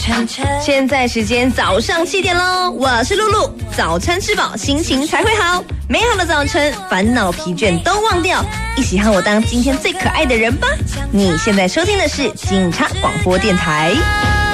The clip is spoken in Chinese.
现在时间早上7点喽，我是露露。早餐吃饱，心情才会好。美好的早晨，烦恼疲倦都忘掉，一起和我当今天最可爱的人吧。你现在收听的是警察广播电台。